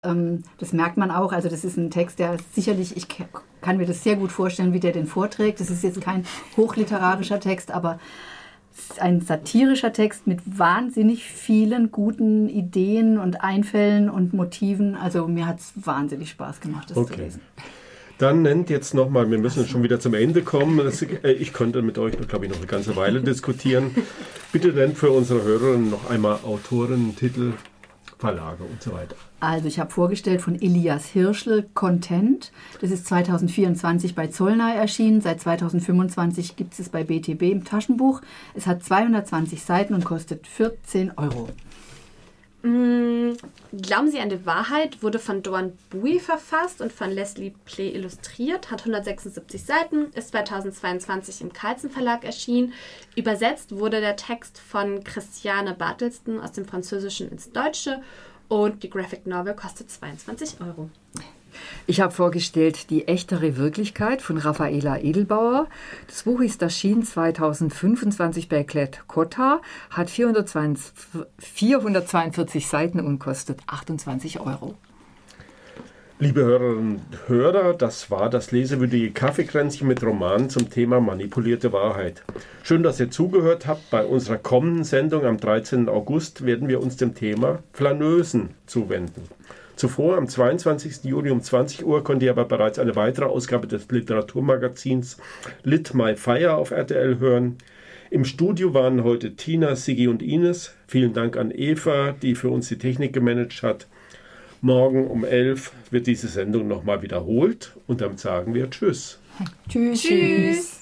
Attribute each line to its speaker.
Speaker 1: Das merkt man auch. Also das ist ein Text, der sicherlich, ich kann mir das sehr gut vorstellen, wie der den vorträgt. Das ist jetzt kein hochliterarischer Text, aber es ist ein satirischer Text mit wahnsinnig vielen guten Ideen und Einfällen und Motiven. Also mir hat es wahnsinnig Spaß gemacht, das zu lesen.
Speaker 2: Dann nennt jetzt nochmal, wir müssen schon wieder zum Ende kommen. Ich könnte mit euch, glaube ich, noch eine ganze Weile diskutieren. Bitte nennt für unsere Hörerinnen noch einmal Autoren, Titel, Verlage und so weiter.
Speaker 1: Also ich habe vorgestellt von Elias Hirschl Content. Das ist 2024 bei Zollnay erschienen. Seit 2025 gibt es bei BTB im Taschenbuch. Es hat 220 Seiten und kostet 14 €.
Speaker 3: Glauben Sie an die Wahrheit wurde von Doan Bui verfasst und von Leslie Play illustriert, hat 176 Seiten, ist 2022 im Carlsen Verlag erschienen. Übersetzt wurde der Text von Christiane Bartelston aus dem Französischen ins Deutsche und die Graphic Novel kostet 22 €.
Speaker 4: Ich habe vorgestellt Die echtere Wirklichkeit von Raffaela Edelbauer. Das Buch ist erschienen 2025 bei Klett-Cotta, hat 442 Seiten und kostet 28 €.
Speaker 2: Liebe Hörerinnen und Hörer, das war das lesewürdige Kaffeekränzchen mit Romanen zum Thema manipulierte Wahrheit. Schön, dass ihr zugehört habt. Bei unserer kommenden Sendung am 13. August werden wir uns dem Thema Flaneusen zuwenden. Zuvor, am 22. Juli um 20 Uhr, könnt ihr aber bereits eine weitere Ausgabe des Literaturmagazins Lit My Fire auf RTL hören. Im Studio waren heute Tina, Sigi und Ines. Vielen Dank an Eva, die für uns die Technik gemanagt hat. Morgen um 11 wird diese Sendung nochmal wiederholt und dann sagen wir Tschüss.
Speaker 1: Tschüss.